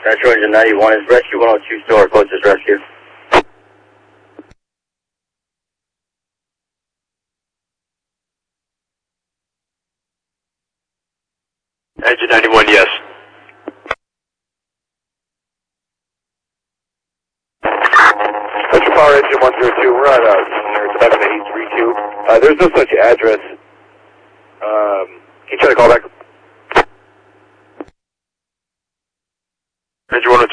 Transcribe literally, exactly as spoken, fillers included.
Metro Engine ninety-one is Rescue one oh two store, closest rescue. Engine ninety-one, yes. Metro Power Engine one zero two, we're at uh, seven eight three two. Uh, there's no such address. Um, can you try to call back? Engine one